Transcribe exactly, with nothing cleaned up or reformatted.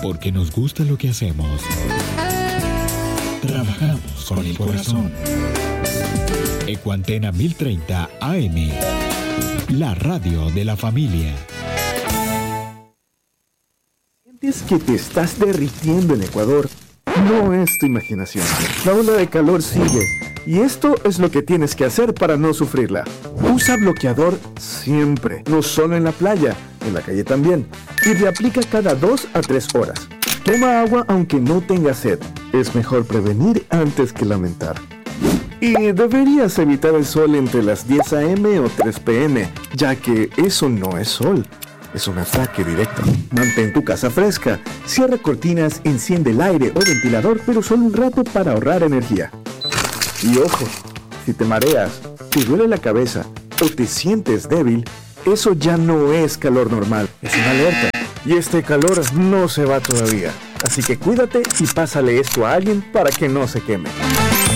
porque nos gusta lo que hacemos. Trabajamos con el corazón. Ecuantena mil treinta A M, la radio de la familia. ¿Sientes que te estás derritiendo en Ecuador? No es tu imaginación. La ola de calor sigue. Y esto es lo que tienes que hacer para no sufrirla. Usa bloqueador siempre, no solo en la playa, en la calle también. Y reaplica cada dos a tres horas. Toma agua aunque no tengas sed. Es mejor prevenir antes que lamentar. Y deberías evitar el sol entre las diez a eme o tres pe eme, ya que eso no es sol. Es un ataque directo. Mantén tu casa fresca. Cierra cortinas, enciende el aire o ventilador, pero solo un rato para ahorrar energía. Y ojo, si te mareas, te duele la cabeza o te sientes débil, eso ya no es calor normal, es una alerta. Y este calor no se va todavía. Así que cuídate y pásale esto a alguien para que no se queme.